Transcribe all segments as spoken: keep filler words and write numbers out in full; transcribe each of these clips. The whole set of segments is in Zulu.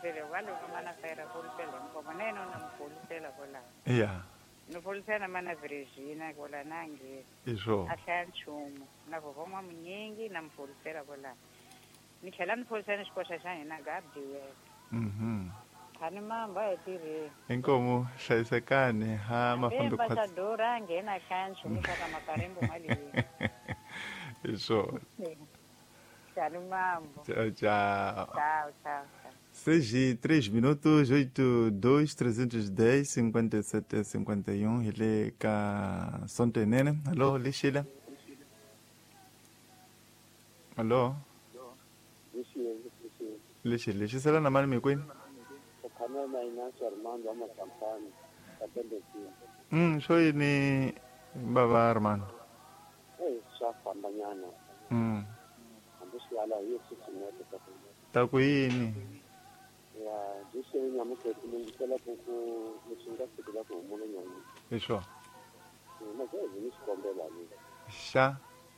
fulfele walo mana fera fulfele ngoba neno namfulisela kola Yeah. nofulisela mana Virginia kola nangi Isho. ahlanchumo nako koma mnyingi namfulisela kola nikhela nifulisela xikosha xa hina gabdiwe Mhm. khani mamba etiri Inkomo hlayisekane ha mafambe bemba khwatsi. sadora ngena hlanchumo kaka makarembo mali Isho. khani mambo Tchau, tchau. ciao ciao seis e três minutos, oito, dois, trezentos e dez, cinquenta e sete, cinquenta e um. Ele ka Sonte Nene. Alô, Lixila. Alô. Lixila. Lixila na mani mikwini. Mm, shoyi ni Baba Armando. Mm. Taku yini? Isho. Sha.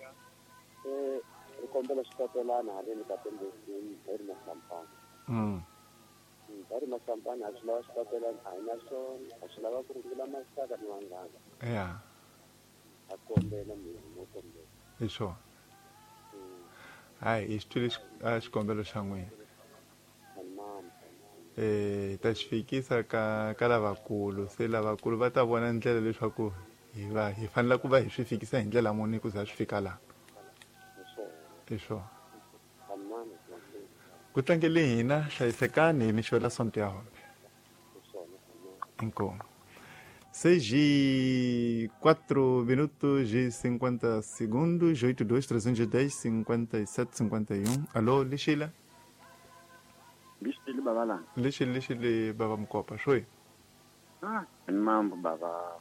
Ikombela xitatelana haleni ka tembesini bari na champagne Mm. bari na champagne a swi lava xitatelana a hi na swona a swi lava ku rungula masaka ni vanghana Yeah. a kombela mina no kombela Isho. Hai, isituli xikombelo xa n'wina. mama Eh, ta xi fikisa ka ka lavakulu se lavakulu va ta vona ndlela leswaku hi va hi fanele ku va hi swi fikisa hi ndlela muni ku za swi fika laha. so Hi swona. mama Ku tlangele hina hlayisekani hi mixo la sonto ya hombe. so Inkomo. seis e quatro minutos e cinquenta segundos, oito, dois, trezentos e dez, cinquenta e sete, cinquenta e um. Alô, Lixila? bishili babala Lixila, Lixila, Baba Mkopa, xoi? ah mambo baba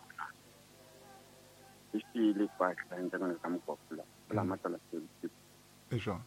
bishili kwa kanda ngana kama kwa kula la matala sisi Isho.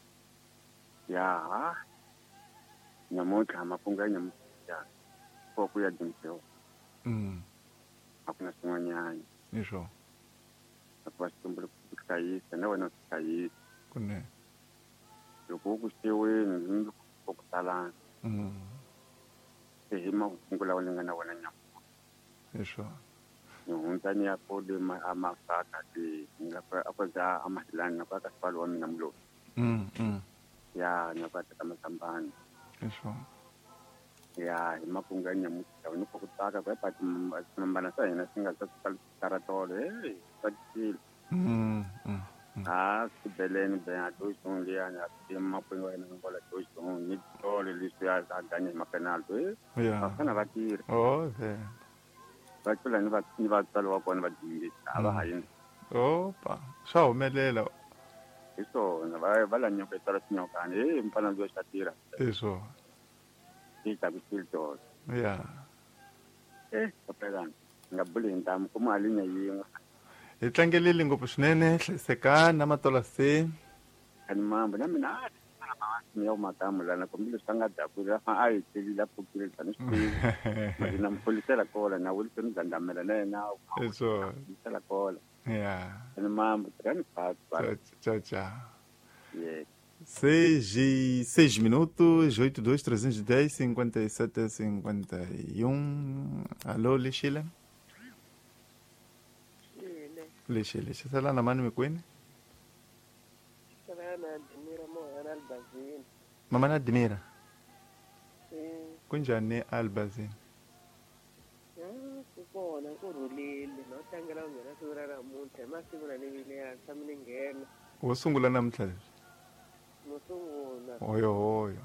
ya nyamoka mapunga nyamoka kwa kuya dimseo Mm, hakuna singanyanya isho. kwa sikumbele kukayisa nawe na kukayisa Kune. loko ku xeweni ndzi ku talana Mm, ehima kungula wena na wena nya isho. ni hunta ni ya kode ma amasaka ti ngapa apaza amahilani ngapa ka sipalo wa mina mulo Mm, mm, ya ngapa ta masambani isho. ya hima kunganya muta ni ku taka kwa pati nambana sa hina singa sa karatole eh pati Mm, mm, ah sibeleni be ado songia ya hima kunganya ngola to song ni tole lisya sa ganya makanal eh yeah. kana batire Oh, okay. bathola ni va ni va tsalo wa kona va dingi ava hayini Opa, swa humelela. iso na va va la nyoka tsala nyoka ni mpana ndio shatira Isho. ita bisilto Yeah. eh kapela ngabuli ndam kuma alinya yinga Hi tlangelile ngopfu swinene, hlayisekani na matola se. ani mambo na mina ni yo matamu lana kombile sanga da ku la fa ai tili la pukile tani spi madina mpolisela kola na wuli tani gandamela na na Isho. mpolisela kola Yeah. ani mambo tani fa Tchau, tchau, tchau. ye Seis e seis minutos, oito, dois, trezentos e dez, cinquenta e sete, cinquenta e um. Alô, Lixila? Lixila, Lixila. Sei lá na mano me cuine? Mama Nadmira. Kunjani Albazin? Kukona kurhulile no tlangela ku nghena siku ra namuntlha hi masiku na ni vile hansi mi ni nghena Wo sungula namuntlha leswi? no sungula Hoyo hoyo.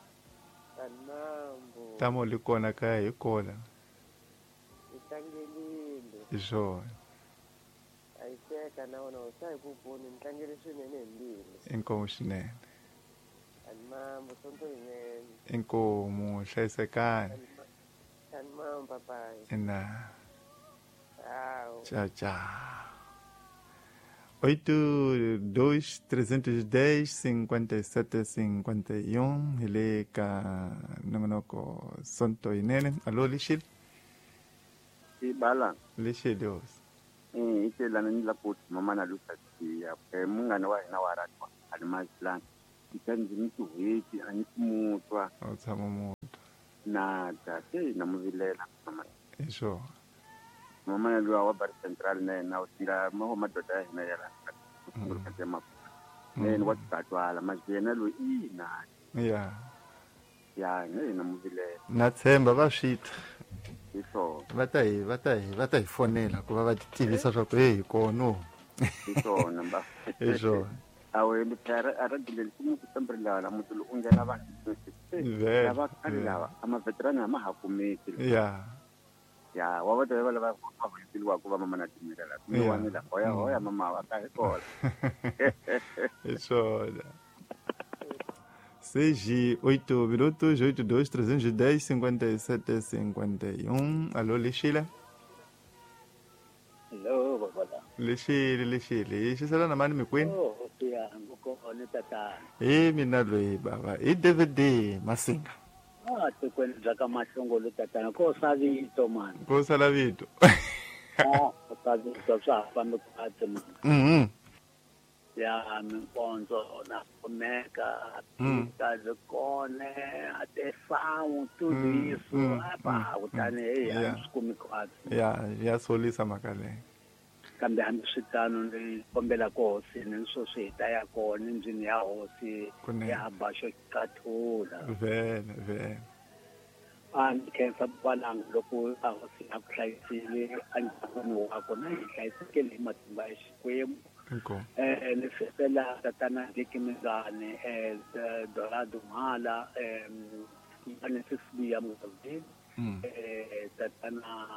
kanambo Tamo li kona kaya hi kola. hi tlangelile Hi swona. a yi teka na wona u sa hi ku pfuni mi tlangele swinene hi mbilu Inkomu swinene. kanimambo sonto yinene Inkomu hlayisekani. kanimambo papai Ina. hawu Tchau, tchau. oito, dois, trezentos e dez, cinquenta e sete, cinquenta e um. Ele ka nongonoko Sonto Inene. Alô, Lixil? ibala Lixil, Deus. eh itela ni la put mama na lusa ya eh mungana wa hina wa ratwa ali mazilani itani mtu heti ani kumutwa Utshama mutu. nada se na mu vilela mama hi swona mama luwa wa bar central na na usira mo madoda hina yala ngurika tema ne ni watsatwala majena lo ina ya ya ne na mu vilela na tshemba va swita iso va ta hi va ta hi va ta hi fonela ku va va ti tivisa swa ku hey kono iso namba hi swona awe mi tara ara dilel kumu kutambrila la mutul ungela ba Ve- lava kala ama veterana ama hakumeki ya ya wa va va lava ku va ku va mama na timela mi Yeah. wa ni la hoya hoya mama wa ka ekola hi swona seis e oito minutos, oito dois, trezentos e dez, cinquenta e sete, cinquenta e um. Alô, Lixila? Hello, babala. Lixile, Lixile. Ixi sala na mani mi kwini? Oh, siya, nguko ni tata. Eh, mina loyi baba. I D V D Masinga. Ah, tikwenza ka mahlongolo tata. Ko savito man. Ko sala vito. Ah, savito swa famba phatsi man. Mhm. Ya minkonzo na kumeka Mm. kaze kone ate famu tudo Mm, isso mm, apa mm, utane mm, hey yeah. asikumi kwatsi Ya, ya solisa makale. kambe hambi switano ni kombela kosi ni sosiyeta ya kona endlwini ya hosi Kunene. ya basho kathula Vele, vele. a ni khensa kwalanga loko a hosi a ku hlayisile andyangwini wakho na hi hlayisekele hi matimba ya xikwembu Inko. eh ni fela tatana dikimizane eh Dorado Mhala eh ni sisiya muzavini Mm. eh tatana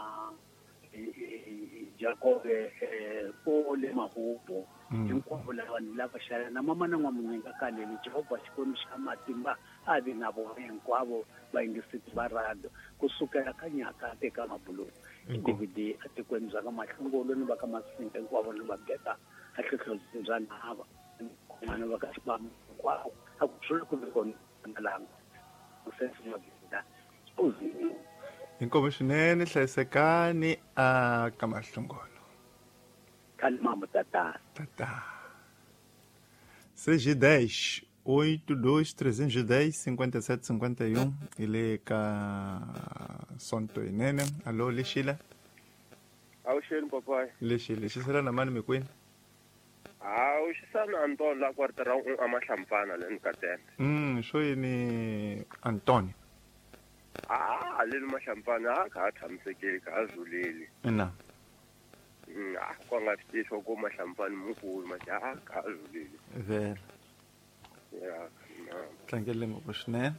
Jacob eh Pole Mahubo Mm. hinkwavo lava ni lava xalana mama na n'wamunyinga kaleni Jehova xikwembu xa matimba a vi na vona hinkwavo vayingisiti va rado kusukela ka nyaka teka mabulu Inko. D V D a tikweni bya ka mahlongolo ni va ka masinga hinkwavo ni va beka a hlohlozi bya nhava n'wana va ka xibamu hinkwavo a ku swilo ku vi kona langa kusensi mavinda Inkomo swinene hlayisekani a ka mahlongolo. khali mama tatana Tata. seis e dez, oito dois, trezentos e dez, cinquenta e sete, cinquenta e um. Ele ka Sonto Inene. Alô, Lixila? Awusheni papai. Lixila. Ixi sala na mani mi kwini? Hawu xisana Anton la kwarta ra amahlampana le ni ka tende. Mm, swo yini Antonio. Ah, le mahlampana ha ka tshamisekeli ka azuleli. Ina. Mm, ah kwa nga stisho ko mahlampana mukulu maja ha ka azuleli. Vele. Ya, na. Tlangele ngopfu swinene.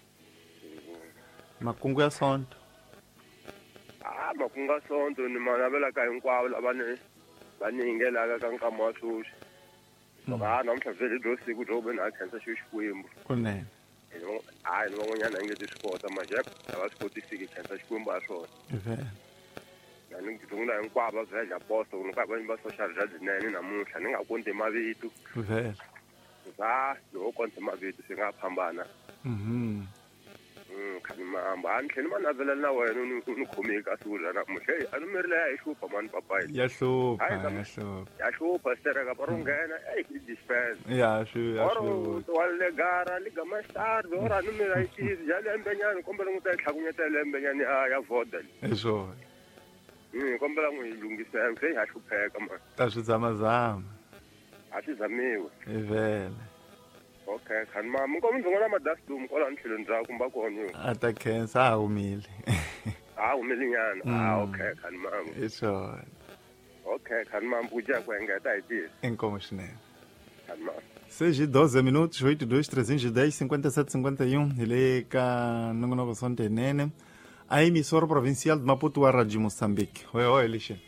Makungu ya Sonto. Ah, makunga sonto ni manavela ka hinkwavo lava ni va ni yingelaka ka nkama wa sweswi. Loko ha namuntlha vhele ro siku ro ve na khensa xo xikwembu. Kunene. Hayi ni van'wanyana a nge ti swi kota majeka a va swi kotisiki khensa xikwembu ha swona. Vele. Na ni ngidungula hinkwavo vhele apostle ni ka va va social judgment namuntlha ni nga konti mavito. Vele. Za loko konti mavito swi nga phambana. Mhm. Mm, khani mamba a ni tlheli ma navela na wena ni ni khomeki ka siku ra namuntlha hey a ni mirile ya hi hlupha mani papai Ya hlupha, Hayi, ya kam- hlupha. ya hlupha stereka paro nghena ei i dispense Ya swi ya oro swi. wa le gara liga master oro a ni mi ra yi ya lembe nyana kombela n'wi ta yi tlhakunyeta lembe nyana ya ya voda Eswo. mm kombela n'wi yi lungisela se ya hlupheka man Ta swi zama zama. a swi zamiwe Vele. okay khani mama nkomi ndzi ngona madastum kwala ni tlhelo ndzhaku mba kona yo A ta khensa a humile. a humeli nyana ah okay khani mama Eswo. okay khani mama buja ku engeta hi tisi Inkomo swinene. khani mama seis e doze minutos, oito dois, trezentos e dez, cinquenta e sete, cinquenta e um. Ele ka Nongonogo Sonto Inene. A emissora provincial de Maputo, a Rádio Moçambique. Oi, oi, Lixe.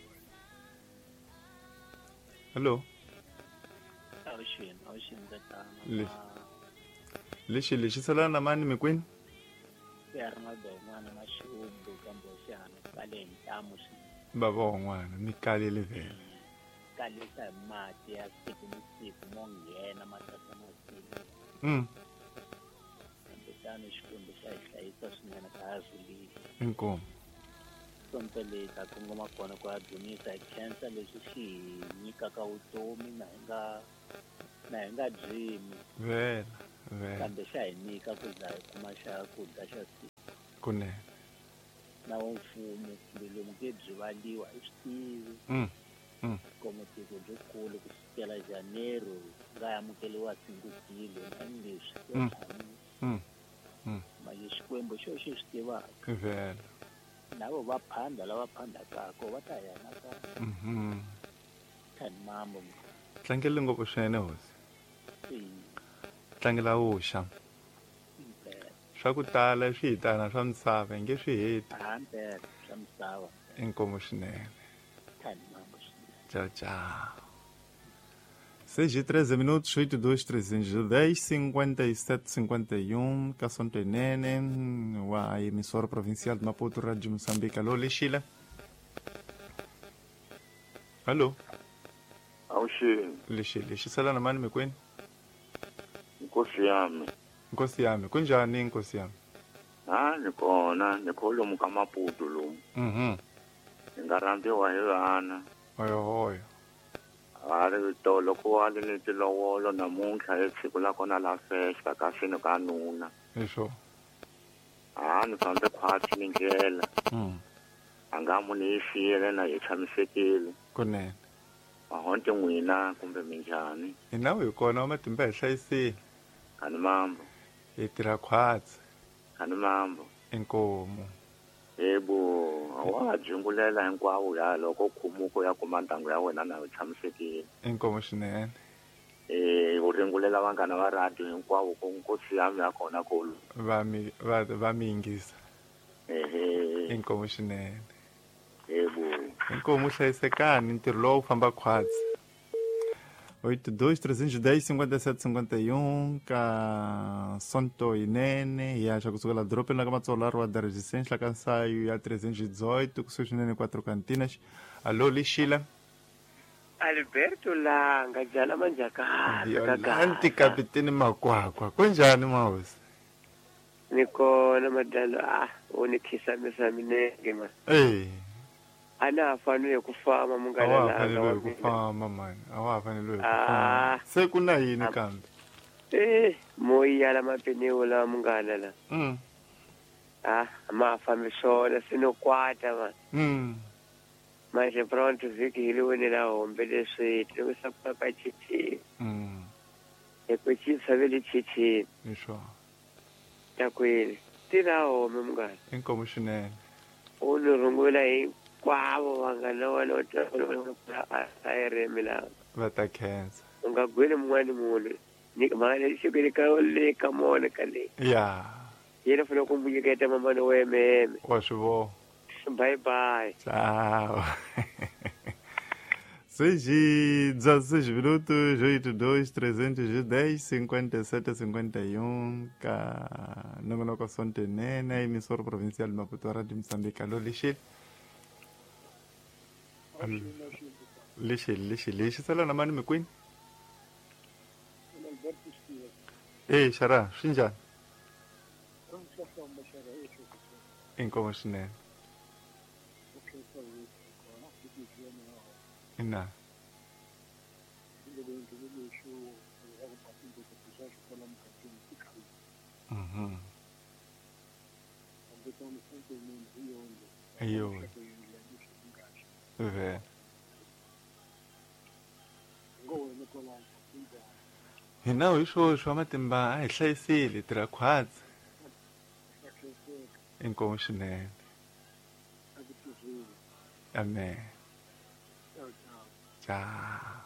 Alô? awushini awushini tatana Lixe. Lixe, Lixe, sala na mani mi kwini? ya rinaldo n'wana na xihumbu kambe xihana kale ntamu swi Baba wa n'wana, mi kalele vele. kalisa hi mati ya siku ni siku mo nghena matata masiku Mm, kambe tani xikwembu xa hi hlayisa swinene ka azulile inkomo. sonto leyi ta kongoma kona ku adumisa hi khensa leswi xi hi nyikaka vutomi na hi nga na hi nga dyimi Vele, vele. kambe xa hi nyika ku za hi kuma xakudya xa siku kunene. nawo mfumo kumbe lomu ke byi valiwa i swi tivi Mm. Mm. komitiso byikulu kusukela Janeiro nga amukeliwa singugilo na leswi Mm. Mm. Mm. mali xikwembu xo xi swi tivaka Vele. navo va phanda lava phandakako va ta yana ka Mhm. khani mambo Tlangele ngopfu swinene hosi. i Tlangela wuxa. impela Swa ku tala swi hitana swa misava hi nge swi heti. hampela swa misava Inkomo swinene. khani mambo swi Tchau, tchau. seis e treze minutos, oito dois trezentos e dez, cinquenta e sete cinquenta e um, Cassonto Nene, a emissora provincial de Maputo, Rádio Moçambique. Alô, Lixila? Alô? awushini Lixila, Lixila na mani mikwini? nkosi yami Nkosi yami, kunjani nkosi yami? ha ni kona ni kho lomu ka Maputo lomu Mhm. ni nga rambiwa hi vana Oyo hoyo. hari tolo ku wali ni tilowolo namuntlha hi siku la kona la festa ka swino ka nuna Isho. ha ni fambe khwatsi ni ndlela Mhm. anga mu ni yifile na hi tshamisekile Kunene. mahonti n'wina kumbe minjhani Hi nawu hi kona wa matimba hi hlayisile. khani mambo Hi tirha khwatsi. khani mambo Inkomo. yebo wa jingulela hinkwawo ya loko khumuko ya kuma ntango ya wena na tshamisekile Inkomo swinene. eh u ringulela vangana va radio hinkwawo ku nkosi yami ya kona kulu Va mi va va mi yingisa. ehe Inkomo swinene. yebo Inkomo hlayisekani ntirho lowu famba khwatsi. oito dois trezentos e dez, cinquenta e sete cinquenta e um, ka Sonto Inene, hi haxa kusukela dropeni la ka Matsolari wa Dar es Salaam, ka nsayo ya trezentos e dezoito, kusuka swinene quatro cantinas. Alô, Lixila? Alberto Langa jala manjakana Violanti kapiteni Makwakwa, kunjani mahosi? niko na madalo ah unikhisa misa minenge ma Eh, ana afanele kufama mungana awa langa fanele wa hi mina. kufamba mani, awa fanele hi Ah. kufamba. Se ku na yini kambe? eh moyi yala mapeniwo la mungana la Mm. ah ma fambe sona sinokwata ma Mm. manje pronto viki hili wene la hombe leswiti kusapha ka chichi Mm. ekuchisa vele chichi Isho. takwini tira home mungana Inkomo swinene. unurungula hinkwavo vangana wale ayiremi lawa Va ta khensa. u nga gweli mun'wani munhu mali xikweni ka le ka mona ka le Ya, yena fanele ku mbuyeketa mamani wememe wa swi vona. bye bye Tchau. seis e dezesseis minutos, oito dois trezentos e dez, cinquenta e sete cinquenta e um, ka Nongonoko Sonto Nene, emissora provincial de Maputo, Rádio Moçambique. Alô, Lixil? Lixil, Lixil, Lixil. Sala na mani mikwini? Eh, Shara, shinjani? Inkomo swinene. Ina. Mhm. Ayo. Ve. Hi nawu hi swoswo matimba a hi hlayisile hi tirha khwatsi. Inkomo swinene. Amen. Tchau.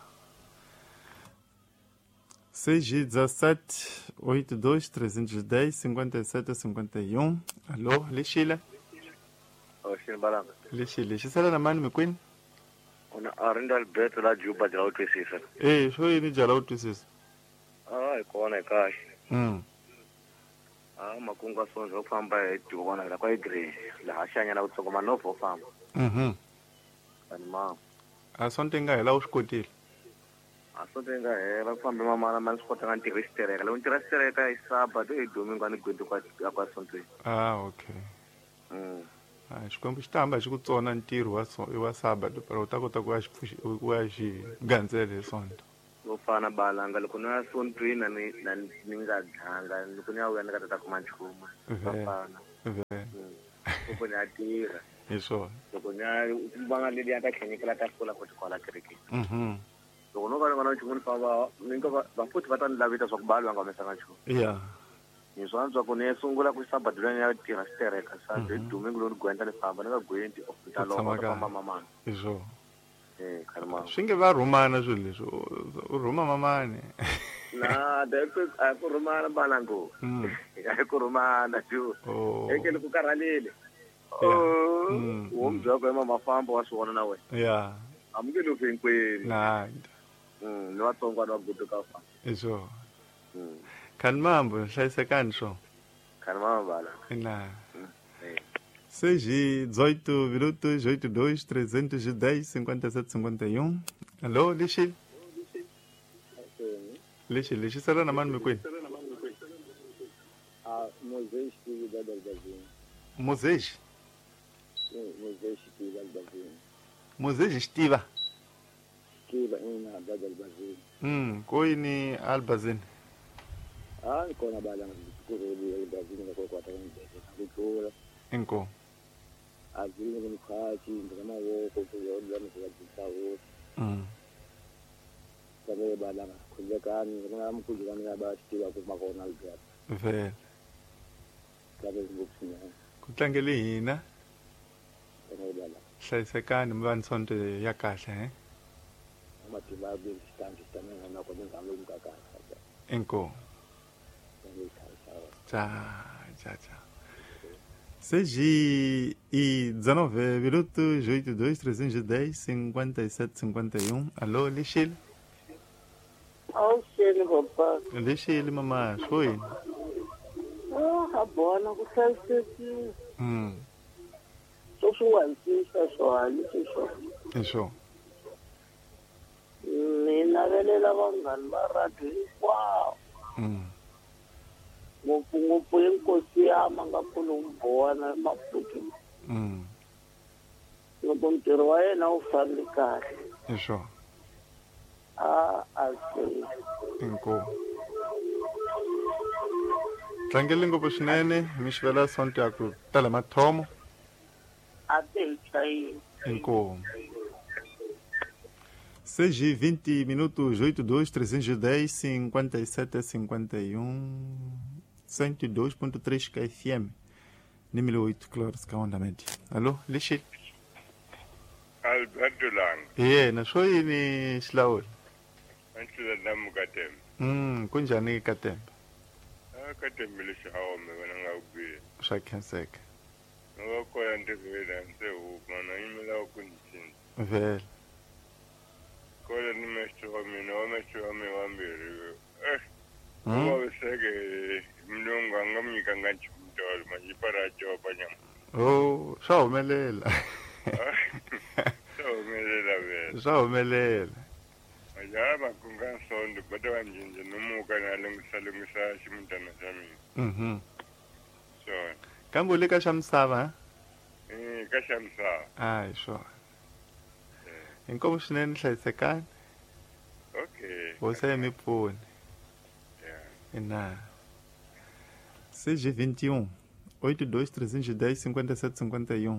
seis e dezessete, oito dois trezentos e dez, cinquenta e sete cinquenta e um. Alô, Lixila? Oxini balanga. Lixila, Lixila na mani mikwini? Una Arindo Alberto la Juba de la utwisisa. Eh, swo yini jala u twisisa? Ah, hi kona hi kahle. Mm. Ah, makungu ya sonzo ku famba hi dukona la kwa Green. Laha xanyana ku tsokoma no vo famba. Mhm. Ani mama. A sonto nga hela u swi kotile. A sonto nga hela ku fambe mamana mani swi kota nga ntirho stereka. Loko ntirho stereka hi Sabato hi domingo ni gwedu kwa kwa sonto. Ah, okay. Mm. Ah, xikwembu xi ta hamba xi ku tsona ntirho wa so, wa Sabato, pero u ta kota ku ya xi pfuxi ku ya xi gandzela hi sonto. Lo fana balanga loko no ya sontweni na ni na ni nga dlanga loko ni ya vuya ni nga ta ta kuma nchumu. Ve. Fana. Ve. Mm. loko ni ya tirha hi swona. loko ni ya va nga leliya ta clinical ta sikola futhi kwala kerekeni Mhm. loko no va ni va na nchumu ni famba ni nga va va futhi va ta ni lavita swa ku balo va nga humesanga nchumu Yeah. ni swa swa ku ni ya sungula ku sabadulani ya tirha xitereka Sunday Mhm. domingo loko ni gwenta ni famba ni nga gwenti of U ta tshama loko ta kaya. famba mamani Hi swona. eh khani mama Swi nge va rhumana swilo leswi. U- U rhuma mamani. na de ku a ku rhumana bana ngo Mm. a ku rhumana ju Oh. eke loko karhalile Yeah. Mm, wo mm. mbyako ema mafambo wa swona na wena Yeah. amukeli ufenkwini Nanda. mm ni vatsongwana va gudu ka fa Hi swona. mm Khani mambo hlayisekani swo. khani mama bala Na. eh seis e dezoito minutos, oito dois, trezentos e dez, cinquenta e sete, cinquenta e um. Alô, Lixi? Lixi, Lixi, será na mano, meu coelho? a Moisés Tigre da Dalbazinho Moisés? Moisés Tigre da Dalbazinho Moisés estiva. Tigre ina da Dalbazinho Hum, coi ni albazin. ah ni kona bala ngikuru da Dalbazinho ko kwata ngibeke ngikura Enco. azini ngimkhathi ngama woko kuyodwa ngizajitsawo Hum. kame bala khulekani ngamkhulekani yabathila kumakona algap Vele. kabe ngikuphina Kutlangele hina. kame bala Hlayisekani mi va ni sonto ya kahle, eh? amathimba bezistanti stamina nakho ngizama umkakasa Enco. ngikhaisa Tchau, tchau, tchau. seis e dezenove minutos, oito dois, trezentos e dez, cinquenta e sete, cinquenta e um. Alô, Lixi? Awusheli papa. Lixi, mamãe, foi? Ah, a bona kuhlayisekile. Hum, Sosuwansisa swali sisho. isso. Mina velela vanghani va radio hinkwawo. Hum, Ngopfungopfu inkosi yama nga Khulumbona Maputo. hum, Loko ntirho wa yena wu fambi kahle. isso. Ah, asi. Enco. Tlangele ngopfu swinene, mi xi vela sonto ya ku tala mathomo. Ate hi chayini. Enco. seis e vinte minutos, oito dois, trezentos e dez, cinquenta e sete, cinquenta e um. cento e dois ponto três K F M. Número oito, Clóris, ka onda média. Alô, Lixi? Alberto Lang, É, na sua ni Slaul. antes da damu katem. Hum, kunjani ka tempo? Ah, katem milisha hao me wana ngaubi. Swa khenseka. Ngo ko ya ndivela nse u mana imela ukunjini. Vele. Ko le ni mesto wa mina, wa mesto wa me wa mbere. Eh, Hum? wa sege mlungu angamika ngathi mntolo manje para joba nyama. Oh, swa humelela. So melela vele. Swa humelela. Ajaba kungasondo bada wanjinje nomuka nalungisa lungisa ximutana xa mina. Mhm. So, Kambe le ka xa misava, eh ka xa misava. ha? Ai, swo. Inkomo swinene hlayisekani. Okay. Você é me pune. Yeah. Na seis e vinte e um, oito dois, trezentos e dez, cinquenta e sete, cinquenta e um.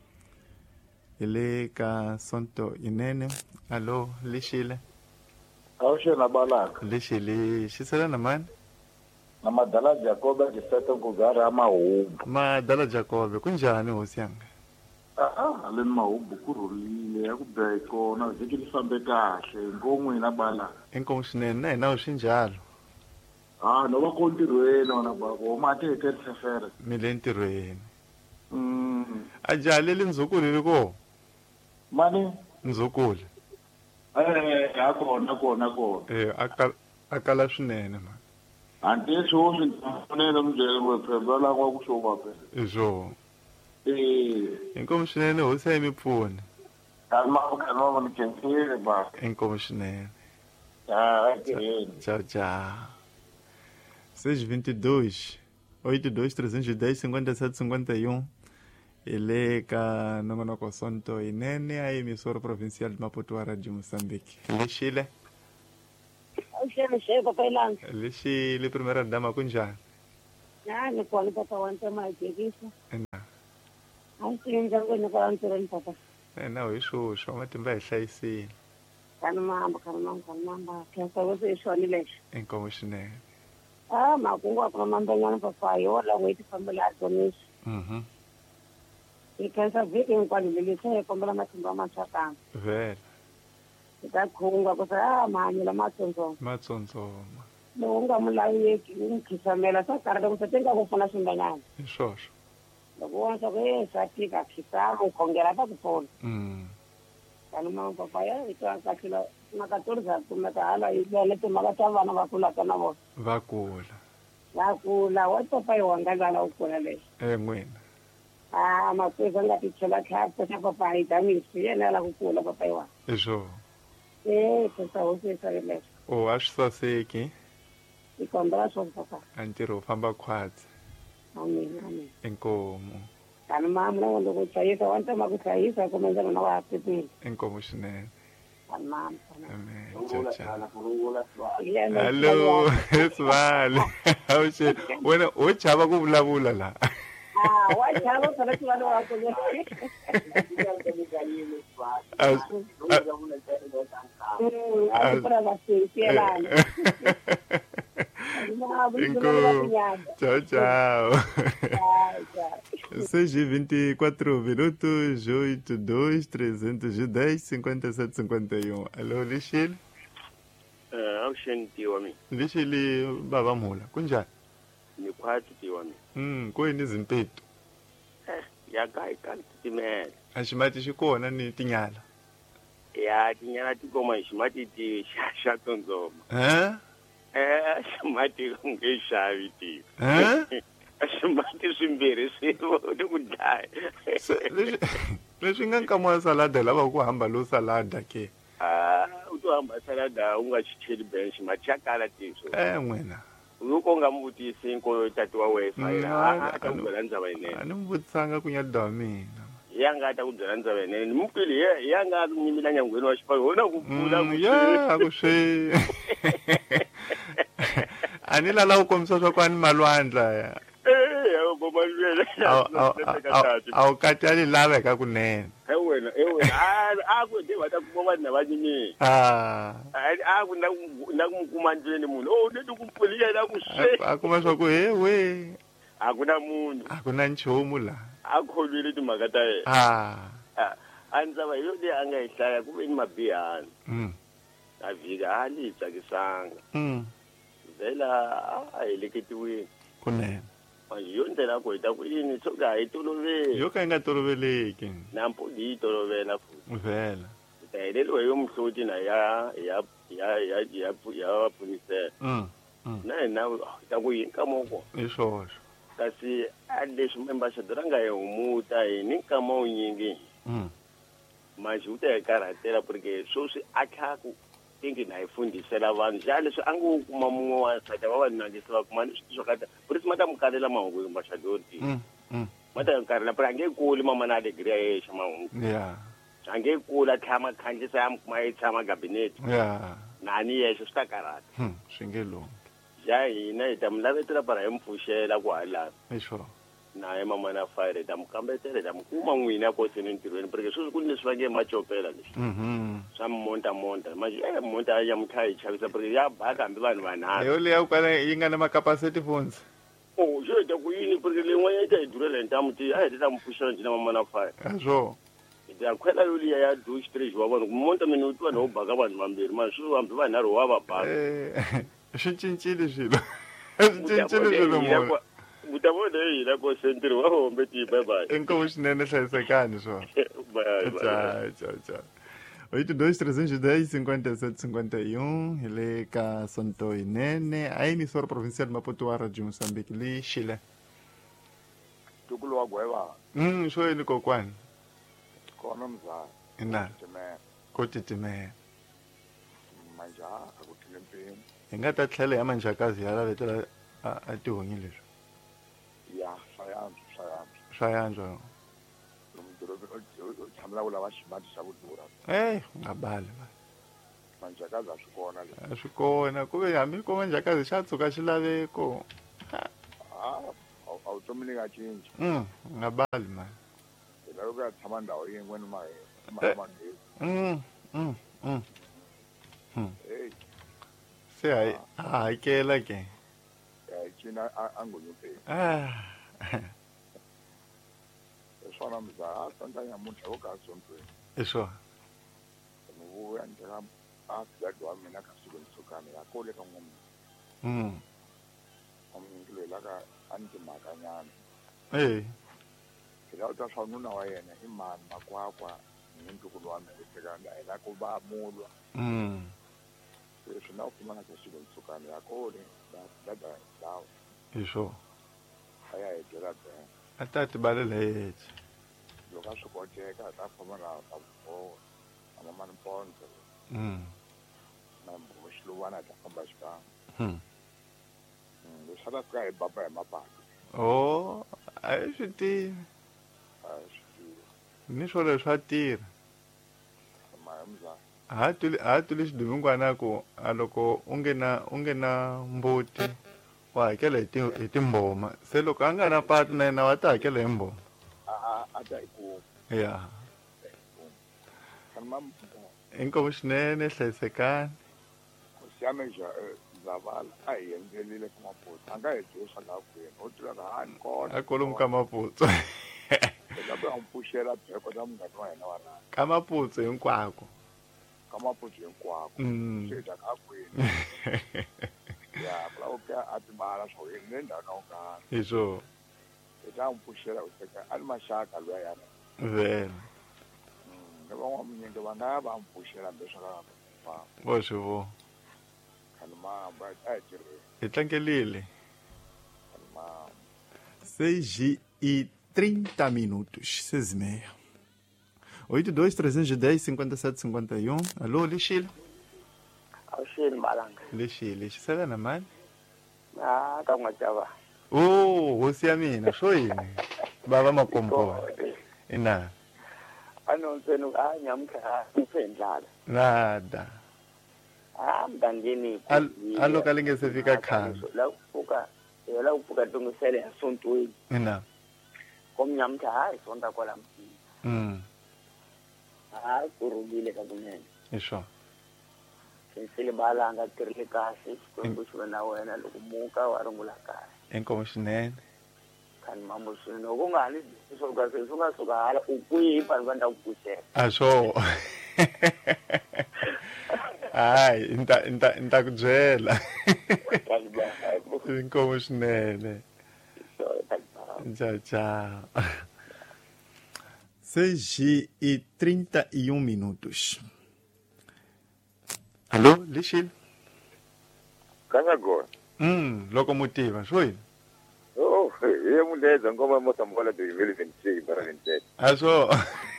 Ele ka sonto inene. Alô, Lixile? awushela balaka Lixile, xisela na mani? na madala jacoba gisete nkugari amahumbu Ma dala Jacob, kunjani hosi yanga? ah haleni mahumbu ku rhulile ya ku biha kona vhiki li fambe kahle nkon'wina balaka Inkomo swinene na hina swi njalo. ah no va ko ntirhweni wona bako mati hi terisefere Mi le ntirhweni. mm A jale le Ndzukulu ri ko? mani Ndzukulu. eh ya kona kona kona Eh, aka akala swinene ma. anti swo swi pfunela mubyele ngopfu la kwa ku xova pe Izwo. eh Inkomo swinene hosi yi mi pfune. kalma kalma mani kenkile ba Inkomo swinene. ah okay Tchau, tchau. seis e vinte e dois, oito dois, trezentos e dez, cinquenta e sete, cinquenta e um. Ele ka nongonoko sonto inene a emissora provincial de Maputo a Rádio Moçambique. Lixile? Awusheli shehe papa Ilanga. Lixile, primeira dama kunjani? Ah, ni kona papa wanta majekisa. Na. a ni tshiki ndyangwini kwala ntirhweni papa na hi swoswo matimba hi hlayisile kani mamba kani mamba kani mamba khensa wese hi xoni lexi inkomu swinene a makungu a ku na mambenyana papa hi wona n'hweti fambele a dzonisi mhm hi khensa vhiki hinkwalo leli se hi kombela matimba mantshwa kambe vele hi ta khungwa ku sa a mahanyelo ma tsontsoma matsontsoma lowu nga mu laveki u n'wi khisamela swa karata ku sa ti nga ku pfuna swimbenyana hi swoswo loko wona swa ku e swa tika khisa mu khongela ta ku pfuna mm kani mama papa ya hi twa kahlula na katori za kumeka hala hi lele timhaka ta vana va kulaka na vona va kula va kula wa papa hi wangazala u kula lexi e n'wina a makweza nga ti chela tlhapa xa papa hi damisi yena la ku kula papa hi wa hi swona e khensa hosi hi sale lexi o a swi saseki hi kombela swona papa a ntirho wu famba khwatsi amen amen inkomu kani mama na loko u hlayisa wa ntama ku hlayisa ku menza na wa pipili inkomu swinene kani mama amen ciao ciao Yena hallo sivale awuxe wena wo chava ku vulavula la ah wa chava sana ku vana wa ku Inkomu ciao ciao seis e vinte e quatro minutos, oito dois, trezentos e dez, cinquenta e sete, cinquenta e um. Alô, Lixile? Eh, avuxeni tiwa mi. Lixile baba mhula, kunjani? Ni khwati tiwa mi. Mm, kuyini zimpeto? Eh, ya ka hi ka titimela. A ximati xi kona ni tinyala. Ya tinyala ti koma hi ximati ti xa xa tsontsoma. Eh? Eh, ximati u nge xavi ti. Eh? Ximati swimbirhi swi ti ku dlaya. Leswi leswi nga nkama salada lava ku hamba lo salada ke. Ah, u to hamba salada u nga xi cheli ben ximati xa kala tiso. Eh n'wina. Loko nga muvutisi inko tatiwa wifi a ta ku byela ndzava yinene. A ni mi vutisanga ku nyalida wa mina. Ya nga ta ku byela ndzava yinene ni mupfili ya nga nyimila nyangweni wa xipano wona ku pfula ku ya ku swi a ni lala ku komisa swa ku a ni malwandla ya a wu katali laveka kunene wena wena a ku de va ta kuma vanhu lava nyinyi a ku na na ku kuma ndleni munhu o ni ku pfuliya na ku swe a kuma swa ku he we a ku na munhu a ku na nchumu la a kholwile timhaka ta yena a ndzi va yo leyi a nga yi hlaya ku ve ni mabihani a vhika a ni yi tsakisanga vhela a heleketiwile kunene yo ndlela ku hita ku yini swo ka hi toloveli yo ka yi nga toloveleki nampundzu yi tolovela futhi vhela hi ta heleriwa hi yo muhloti na ya ya ya ya ya ya vapulisela na hina hi ta ku yini nkama kona hi swoswo kasi a leswi ambassador a nga hi humuta hi ni nkama wunyingi manje u ta hi karhatela porque swoswi a tlhaku tingi na hi fundisela vanhu xa leswi a ngo kuma mun'we wa nsati va vanhu nangisi va kuma swi swo kata purisi ma ta mu kalela mahungu hi ambassador ti ma ta hi karhela pura a nge kuli mama na degree ya yexa mahungu ya a nge kuli a tlhama khandzisa ya mi kuma yi tshama gabinete ya na ni yexe swi ta karhata swi nge lungi xa hina hi ta mi lavetela para hi mi pfuxela ku halana hi swona naye mama na fire ta mu kambetela ta mu kuma n'wina koteni ntirhweni porque sweswi ku ni leswi va nge macopela leswi swa monta monta manje eh monta ya mu kha yi chavisa porque ya baka hambi vanhu vanharhu yo leya kwala yi nga na makapasiti phones oh xo ta ku yini porque leyi yi ta hi durela hi ntamu ti a hi ta mu pfuxela njhina mama na fire a swo hi ta khwela yo liya ya do straight wa vanhu ku monta mina u twa no baka vanhu vambirhi manje swi hambi vanharhu wa va baka eh swi cincile swilo swi cincile swilo mo uta vona hina ko sentiri wa hombe ti bye bye inkomu swinene hlayisekani swona ciao ciao ciao oito dois trezentos e dez cinquenta e sete cinquenta e um hi le ka Sonto Inene a emissora provincial Maputo wa Radio Moçambique li Chile tukulu wa gweva mm sho yini kokwani kona mzala ina ko titimela manja akuthile mpimo hi nga ta tlhela ya manjakazi ya lavetela a tihonyi leswi ya shayanzu shayanzu shayanzu lomdorobe tshamela ku lava ximati xa ku durha eh nga bali manjakazi a swi kona leswi a swi kona ku ve hambi ko manjakazi xa tshuka xilaveko a wu tomi ni nga cinci nga bali mani kuya tshama ndhawu yin'we ni manghezi Mm. Mm. Mm. hey Se hayi hakela ke. eh cina angonyupeni Ah. swona mza santa nyamuntlha wo ka sontweni Isho. vuya ndlela a sidadi wa mina ka siku ntsukani ya kole ka n'wina Mm. omngilo la ka antimakanyana Eh. ila uta swa nuna wa yena i mani makwakwa ni ntukulu wa mina sekanda ila ku ba mulwa Mm. leswi na ufumana ka siku ntsukani ya kole da dada dawo Isho. aya ejela bhe Atati balele yethi. loko a swi koteka ta famba na avo ama mani ponzo Mm. na mbuxiluvana ta famba xikan'we Hmm. leswi a ta fika hi baba hi mapatu Oh, a swi tivi. a swi Ni swo leswi swa tirha. mahamza Ha tuli ha tuli xidumingwana ku a loko u nghena u nghena mbuti wa hakela hi ti hi timboma. Se loko a nga na patu na yena wa ta hakela hi mboma. a a ta iku Ya. kan mam Inkomu swinene hlayisekani. siame ja zavala a hi endzelile ka maputa a nga hi dyosa laha kwini u tiva ka hani kona A kolomu ka maputsu. eka ku ya n'wi pfuxela bheko ta munghana wa hina wa rana Ka maputsu hinkwako. ka maputa hinkwako Mm. swi dya ka kwini ya vula u ka a tibala swa yini ni ndhawu na u karhi Hi swo. hi ta n'wi pfuxela u teka a ni maxaka luya yana Vele. ni van'wamunyingi va nga ya va n'wi pfuxela hambi leswaku va Vo swi vo. khani mamba a hi tirheni Hi tlangelile. khani mamba seis e trinta minutos. seis e meia. oito dois trezentos e dez cinquenta e sete cinquenta e um. Alô, Lixile? Awushili malanga. Lixile, xisela na mani? Ah, ka n'wajava. Oh, hosi ya mina, swo yini? Baba makombo. Ina. Ano ntsenu ka nyamkha mphendlala. Nada. Ah, mdangeni. Al alo ka linge se fika khana. La ufuka, la ufuka tungisele esontweni. Ina. Komnyamkha hayi sonta kwala msini. Mm. Ah, kurulile ka kunene. Isho. Sensile balanga tirile kahle, kwembushwe na wena lokumuka warungula kahle. Enkomo swinene. Khani mambo swino kungani soka sesunga soka hala ukuyipa kwanda ukutshela. Asho. Hayi, inta inta inta kubyela. Enkomo swinene. Tchau, tchau. seis e trinta e um minutos. Alô, Lixile? kanga gona Hum, locomotiva, foi? oh ye muleza ngoma mosambola do vile vinte para vinte Asho.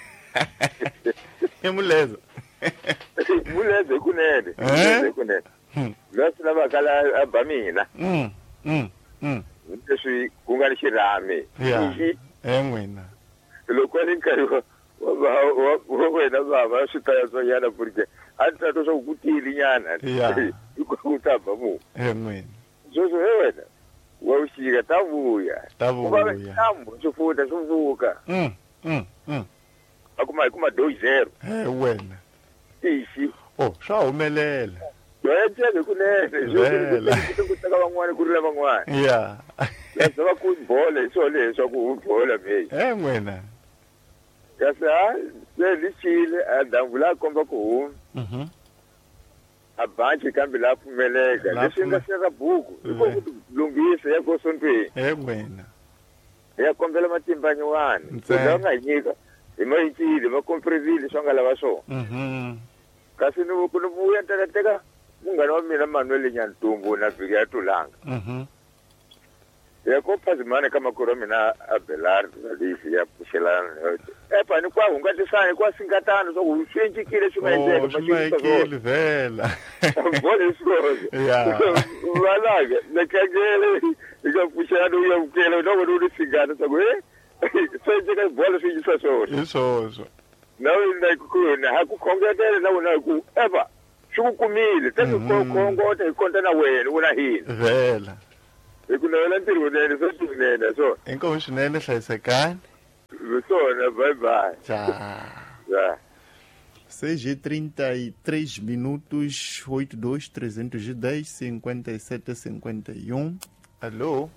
É muleza. muleza kunene muleza kunene lasi lava kala abamina Hum, hum, hum. leswi ku nga ni xirhami Ya. É n'wina. loko ni nkarhi wa wa wena bava swi ta ya swanyana porque a ni ta twa swa ku tili nyana Ya. u ta ba mu É n'wina. sweswo he wena wa u xika ta vuya Ta ku va vuya. ntambu swi futa swi vuka Hum, hum, hum. a kuma hi kuma do zero É wena. ixi Oh, swa humelela. yoyeteke kunene Vela. ku teka van'wani ku rila van'wani Ya. kasi va ku bola hi swona leswaku u bola meyi É n'wina. kasi ha se li chile a dangu la komba ku humi Mhm. a banchi kambe la pfumeleka La leswi nga pfume- sweka buku i Ve- ku lunghisa ya kosontweni É n'wina. ya kombela matimba nyuwani Ntsena. kuza nga nyika hi mayicile ma komprevile swa nga lava swona Mhm. kasi ni ku ni vuya ni teka teka munghana wa mina manuel nyantumbu na vhiki ya tulanga Mhm. ya ko phazimana ka makuru mina a belar lisi ya pfuxelana epa ni kwa hungatisana kwa singatana swa ku swi encikile swi nga endleka Oh, swi mayekile vela. bole swoze Ya. valaga lekangele ika pfuxelana u ya vukela na wena u ni singana swa ku e swi endleka bolo swi yisa swona Hi swoswo. na wena ku ha ku khongetela na wena ku epa swi ku kumile teka Mhm. khongota hi konta na wena u na hina Vela. hi ku navela ntirho wunene swo swinene so Enkomo swinene hlayisekani. Besona, bye bye. Tchau. Já. seis e trinta e três minutos, oito dois trezentos e dez, cinquenta e sete cinquenta e um. Alô?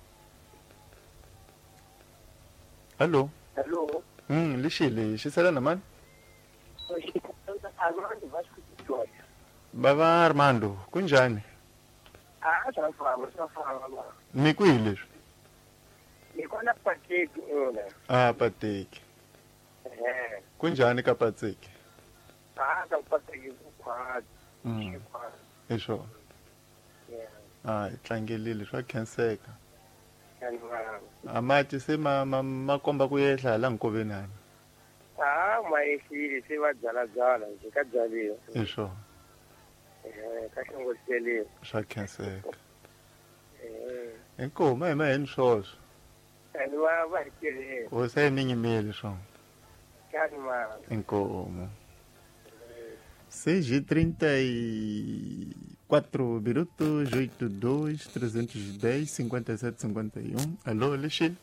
Alô? Alô? Hum, lixile, xisela na mano? Armando Vasco Vitória. Baba Armando, kunjani? Ah, transforma, transforma. Mi kwile? Ngikona Patrick una. Ah, Pateki. Eh. Kunjani ka Pateki? Ah, ka Patrick ukhwadi. Mm. Ukhwadi. Esho. Yeah. Ah, itlangelile swa khenseka. Kanwa. Amati se ma ma makomba kuyehla la nkovenani. Ah, mayehlile sebabyala byala nje kabyaliwe. Esho. Eh, kahle ngosithelile. Swa khenseka. Eh. Enkomo ema yeni swoswo. Kanwa bayitele. Useminyimeli swo. Kanwa. Enkomo. seis e trinta e quatro minutos, oito dois trezentos e dez, cinquenta e sete cinquenta e um. Alô, Lixile?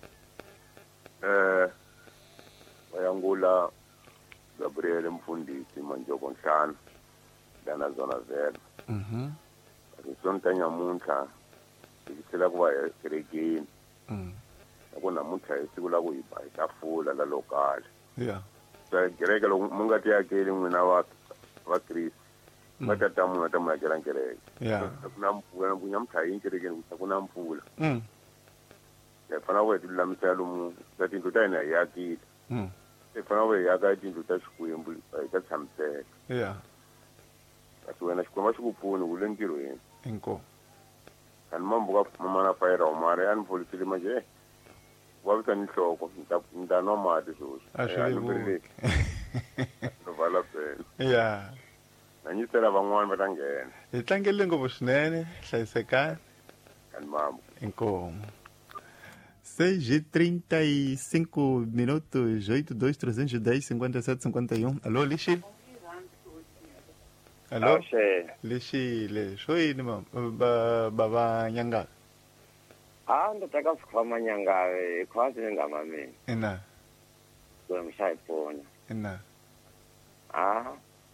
Eh, Bayangula Gabriel Mfundisi Manjoko Nhlana lana zona zero. Mhm. Sonta nyamuntlha ikisela kuba ekerekeni. Mm. Yabo namuntlha isiku la kuyiba itafula la lokal. Yeah. Sa kereke lo munga ti yakeli n'wina wa wa Kristo. Mata tamu na tamu yakela kereke. Yeah. Kuna mpfula kunya mthayi kerekeni kuna mpfula. Mm. Ya fana we ti lamisa lomu ta tindlu ta hina yakile. Mm. E fana we yaka tindlu ta Xikwembu ta tshamiseka. Yeah. Kasi wena Xikwembu xi ku pfuni u le ntirhweni. Inko. Kani mambo ka mama na fayira umare yani polisile manje. Wa vita ni nhloko ni ta nwa mati sweswi. Ashili. No vala pena. Yeah. Na nyisela van'wana va ta nghena. Itlangele ngopfu swinene, hlayisekani. Kani mambo. Inkomo. seis e trinta e cinco minutos, oito dois trezentos e dez, cinquenta e sete cinquenta e um. Alô, Lixile? Alô? Lixile, sho yini mama? Ba baba Nyangala. Ah, ndotaka kukhoma Nyangala, ikhwazi ngama mina. Ina. Ngishayipona. Ina. Ah.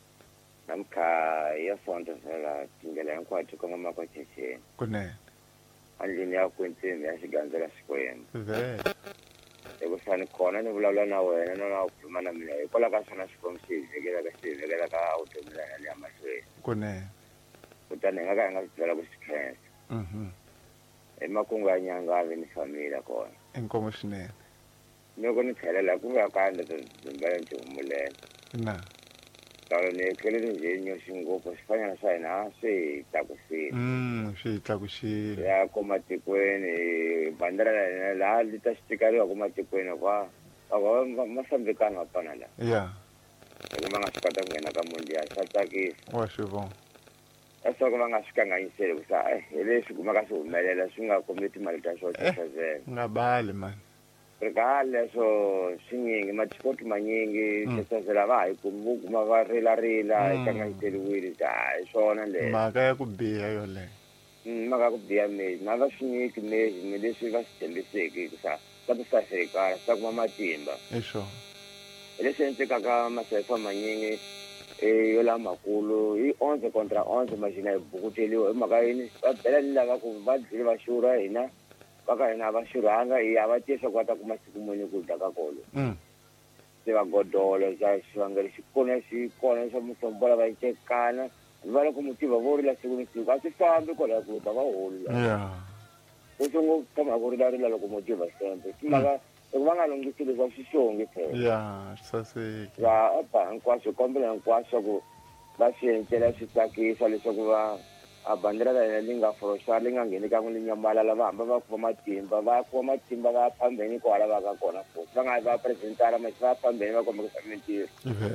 Namkha yasonto phela tingela yankwathi koma kwathetheni. Kunene. Andlini yakho insimbi yasiganzela Xikwembu. Vele. Ekusani khona ni vulavula na wena na ukhuluma na mina hikwala ka swona Xikwembu xi vekela ka xi vekela ka vutomi le mahlweni. Kunene. Kutani hi nga ka hi nga swi byela ku xi khensa. Mhm. Emakungu ya Nyangala ni famile kona. Inkomo swinene. Loko ni tlhelela ku nga kanda timbele ni humulela. Na. Talo ni kelele nje nyoxi ngopfu swifanyana swa hina swi tlakusile. Mm, swi tlakuxile. Ya komatikweni bandera la hina laha li ta xitikariwa komatikweni kwa masambikani wa pana la. Yeah. Loko va nga swi kota ku nghena ka mundial swa tsakisa. Wa swi vona. Leswaku va nga swi kanganyiseli ku sa hi leswi kumaka swi humelela swi nga khomi timali ta xo tshazela. Nga bali man. Ka leswo swinyingi matiko manyingi tshazela va hi kuma va rila rila kanganyiseliwile ta hi swona le. Mhaka ya ku biha yole. Mhaka ku biha mezi na va swinyiki mezi ni leswi va swi tshembiseki ku sa ta ku sasekala sa kuma matimba. Hi swona. Leswi endlekaka masefa manyingi yo lamakulu hi onze contra onze machina hi bukuteliwa hi mhaka yini va bela ni lava ku va dlile va xurha hina va ka hina va xurhanga hi a va tisa ku va ta kuma siku muni ku dya ka kolo se va godolo xa xivangelo xi kona xi kona xa musombola va cekana va loko mutiva vo rila siku ni siku a swi fambi kwalaho ku ta va hola ku sungu tshama ku rilarila loko mutiva sempre swi mhaka loko va nga lunghisi leswa xixongi phela ya saseki va apa hinkwaswo kombela hinkwaswo ku va swi endlela swi tsakisa leswaku va a bandera la hina li nga foroxa li nga ngheni ka n'wi li nyamalala va hamba va kuma matimba va kuma matimba va phambeni kwala va ka kona futhi va nga va presentara masi va phambeni va kombekisa mintirho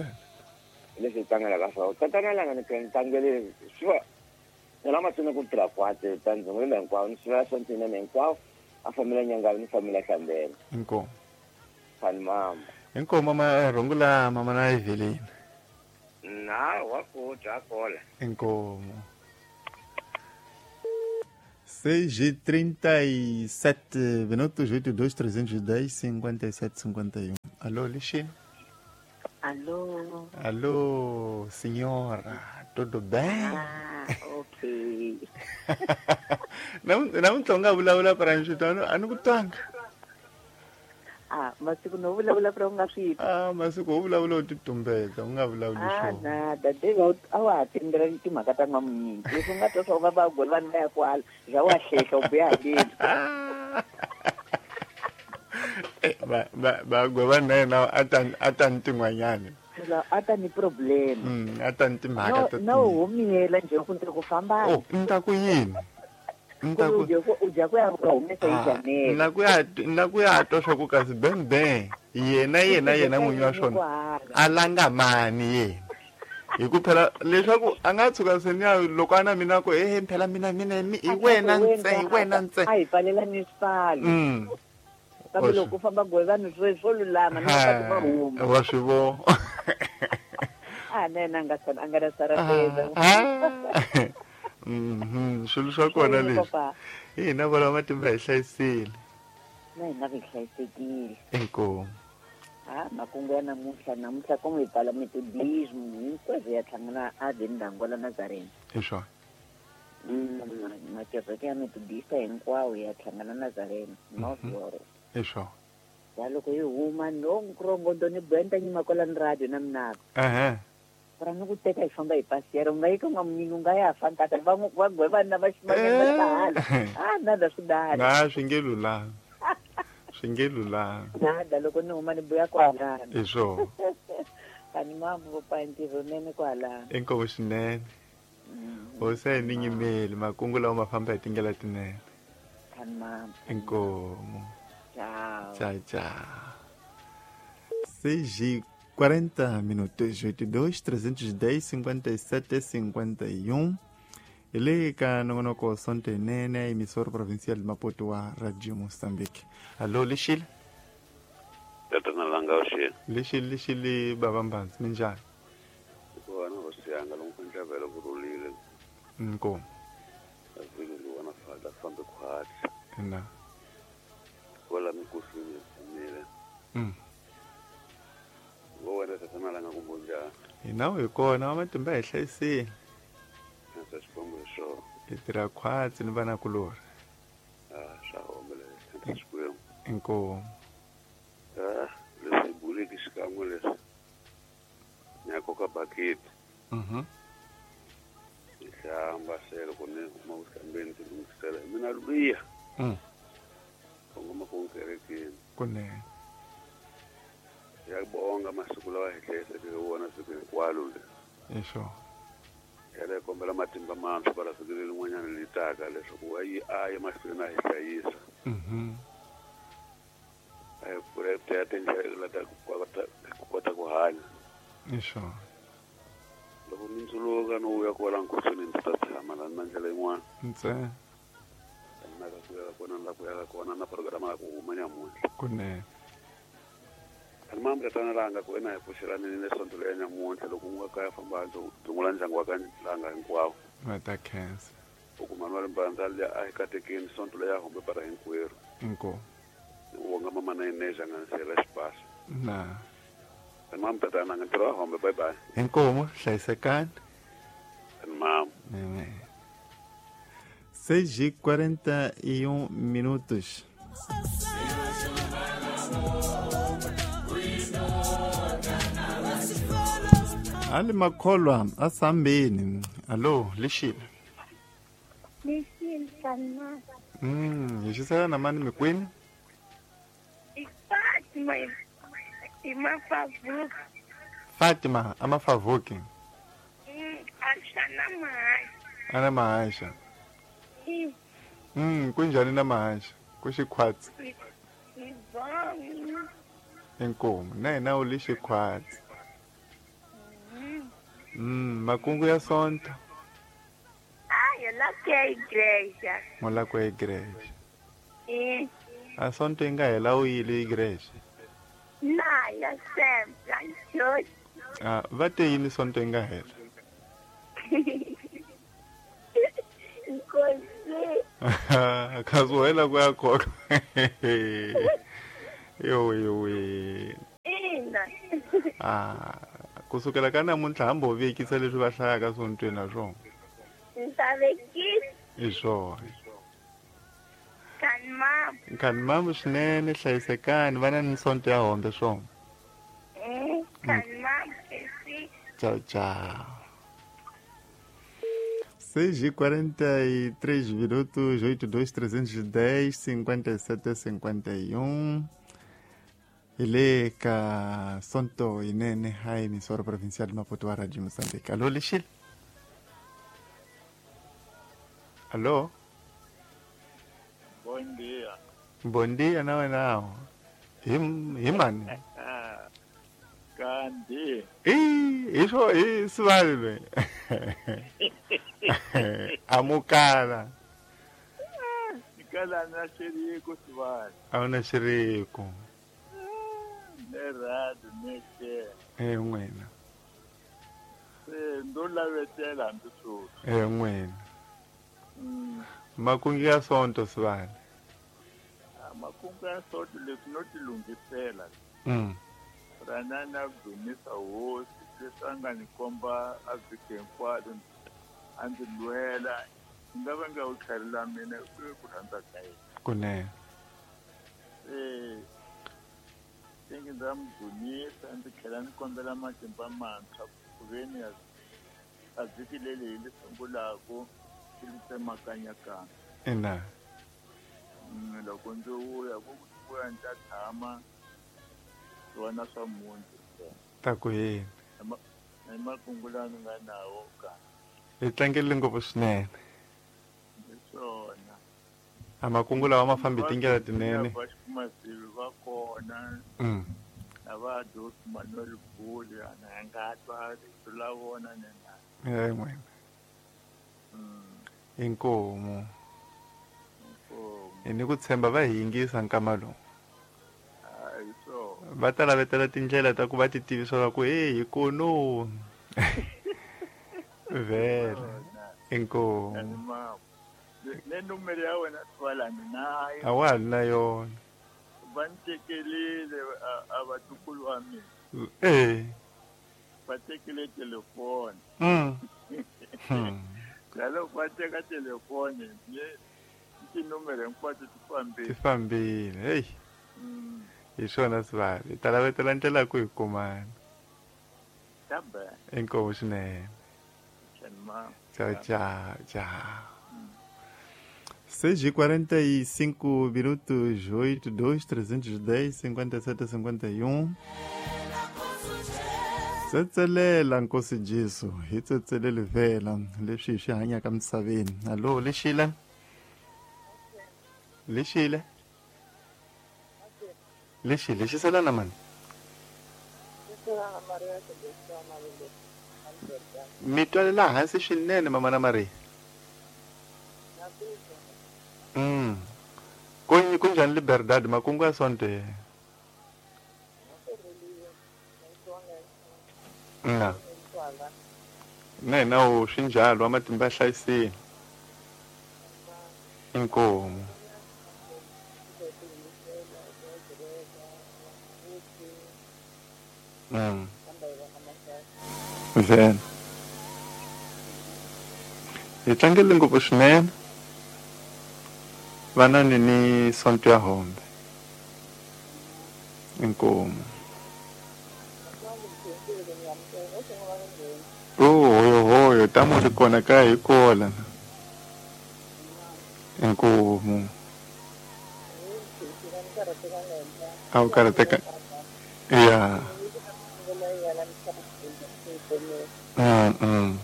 leswi tlangelaka swona tatana langa ni tlangele swi va ni lama tsona ku tirha kwate tandzungulela hinkwawo ni swi va swa ntsena hinkwawo a famile Nyangala ni famile Hlambela inkomo fani mama inkomo ma rungula mama na Evelyn na wa kudya kola inkomo seis e trinta e sete minutos, oito dois trezentos e dez, cinquenta e sete cinquenta e um. Alô, Lixine? Alô? Alô, senhora, tudo bem? Ah, ok. Não, não tonga vulavula para njutano, anu kutanga. Ah, masiku no vulavula para unga swiphi? Ah, masiku wo vulavula u titumbeta, u nga vulavuli Ah, swona. nada, deva a wa tindra timhaka ta n'wamunyingi. Leswi u nga ta swa va va goli vanhu va ya kwala, bya wa hlehla u biha leti. Ba ba ba gwe na yena atan atan tin'wanyani. La ata ni problem. Mm, atan timhaka No, ta. no humiyela nje ku ndzi ku famba. Oh, nta ku yini? Nta ku Uje ku uje ku ya ku humesa hi Janela. na ku ya na ku ya to swa ku kasi ben ben. Yena yena yena munyu wa swona. Alanga mani yena. Hi ku phela leswaku a nga tshuka senya loko ana mina ko eh phela mina mina i wena ntse i wena ntse. Ai palela ni spalo. Mm. Kambe loko u famba gwe vanhu swo swo lulama na ka va huma. Wa swi vo. Ah nena nga sana anga na sarapeza. Mhm, swilo swa kona leswi. Hina vona matimba hi hlayisile. Na hina vi hlayisekile. Inkomu. Ah makungu ya namuntlha namuntlha ko n'wi pala methodism hinkwaswo ya tlhangana a ndyangu wa Nazarene. Hi swona. Mm, makereke ya methodista hinkwawo ya tlhangana Nazarene, North Yoro. Hi swona. Ya loko yi huma no nkrongondo ni bwenta nyima kwala ni radio na minaka. Ehe. Para ni ku teka hi famba hi pasiyero nga yi ka n'wamunyingi u nga ya fankata va va gwe vanhu va ximanyana va hala. Ah nada swi dala. Na swi nge lulanga. Swi nge lulanga. Nada loko ni huma ni buya kwalano. Hi swona. Kani mambo pa ntirho nene kwalano. Inkomu swinene. U se ni nyimeli makungu lawa ma famba hi tindlela tinene. Kani mambo. Inkomu. Ciao. Tchau, tchau. seis e quarenta minutos, oitenta e dois, trezentos e dez, cinquenta e sete, cinquenta e um. Ele ka nongonoko sonte nene, emissor provincial de Maputo wa Radio Moçambique. Alô, Lixile? Tatana langa oxi. Lixile, Lixile, babambanzi, minjani? Kuwana osiyanga lomkhundla vele kurulile. Nkomo. Avile luwana fada fambe khwathi. Na. Wala mikusini samile. Mm. Wona tatana langa kumbunja. Inawe ikona amatimba hi hlayisile. Nasa xipombo xo. Hi tirha khwatsi ni vana kulori. Ah, swa homele. Nasa xikwembu. Inkomo. Ah, leswi buleki xikan'we leswi. Nyako ka baketi. Mhm. Hlamba sele kone uma usambeni tilungisela. Mina lubiya. Mm. Ngoma konkerekeni. Kunene. Yakubonga masiku lawa hihlese ke wona siku kwalo le. Isho. Yale kombela matimba mantsho para fikile lin'wanyana litaka leswaku ayi ayi mahlweni a hi hlayisa. Mhm. Ayi pure ta tindlela ta ku kota ku hanya. Isho. Loko ni ndzuluka no uya kwala nkusini ndzi ta tshama la na ndlela yin'wana. Ntse. Na ka ku ya kona la ku ya kona na programa ku huma nyamuntlha. Kunene. Ani mambe tana langa ku ena hi pfuxelani ni sonto le nyamuntlha loko n'wa ka ya famba ndzo tungula ndyangu wa ka langa hinkwawo. Mata cancer. Ukumani wa rimbanza le a hi katekeni sonto le ya hombe para hinkwerhu. Inkomo. Wonga mama na ineja ngansela xipasa. Na. Ani mambe tana nga ntirho wa hombe bye bye. Inkomo hlayisekani. Ani mambe. Amen. seis e quarenta e um minutos. Ali makholwa asambeni. Allo, Lixile. Lixile sana. Mm, yishisela namani mikwini? Fatima imafavuki. Fatima amafavuki. Mm, ashana mahasha. Ana mahasha. Mm. Mm, kunjani na mahasha? Kuxikhwatsi. Ibongi. Inkomo, na yena u le xikhwatsi. Mm, makungu ya sonto. Ayo la ke igreja. Mola kwa igreja. Eh. A sonto inga hela u yile igreja. Na ya sempre church. Ah, va te yini sonto inga hela. Nkosi. Kazi wena kuyakhokha. Yo yo. Eh swona. Ah, kusukela ka namuntlha hambi ho vekisa leswi va hlayaka sontweni na swona. Nsavekisi. Hi swona. Khani mama. Khani mama swinene, hlayisekani, vana ni sonto ya hombe swona. Eh, khani mama. Esi. Ciao, ciao. seis e quarenta e três minutos, oito dois trezentos e dez, cinquenta e sete cinquenta e um. Ele ka sonto inene hai emissora provincial de Maputo wa Rádio Moçambique. Alô, Lixil? Alô? Bom dia. Bom dia, não é não. Imani. Kandi. Ih, isso, isso vale bem. Amukala. Ikala na xerico, Suvari. Auna xerico. Errado, nesse. É nwena. Se ndola vetela ndusu. É nwena. Makungi ya sonto Suvari. Makungi ya sonto lesinoti-lungisela. Mm. Ranana kudumisa hosi lesanga nikomba avhiki hinkwayo a ndzi lwela nga va nga wu tlhelela mina ku rhandza ka yena kunene eh ndzi ndza mu dumisa ndzi tlhela ni kombela matimba mantshwa ku veni a vhiki leli hi li sungulako ti li tsemakanyakana ina loko ndzi vuya ku vuya ndzi ta tshama wana swa mundi ta ku yini na makungulano nga nawo ka hi tlangele ngopfu swinene hi swona a makungu lawa ma fambi tindlela tinene va xikumasivi va kona na va dosi Manuel Buli ana nga twa rito la vona nena eh mwena inkomo inkomo ni ku tshemba va hingisa nkama lowu va ta lavetela tindlela ta ku va ti tivisa ku hey ikonomi vele inkomo le numero ya wena twalani nayo a wa na yona va ntekelile a vatukulu wa mina eh va tekele telefoni mm loko va teka telefoni le tinumero hinkwato ti fambile ti fambile hey hi swona Suvari ta lavetela ndlela ku hi kumana tabe inkomo swinene ciao ciao ciao seis e quarenta e cinco minutos, oito dois trezentos e dez, cinquenta e sete cinquenta e um. Tsetselela nkosi Jesu hi tsetselele vela leswi hi swi hanyaka misaveni. Allo Lishile? Lishile? Lishile xiselana mani? Mi twale laha hansi swinene mama na Maria. Mm. Kunyi kunjani liberdad makungu ya sonte. Na. Na na u shinjalo amatimba hlayisini. Inkomo. Mm. Vena. Itlangele ngopfu swinene. Vana ni sonto ya hombe. Inkomo. Oh, hoyo hoyo tamo li kona ka hi kola. Inkomo. Au karateka. Yeah. Mm mm.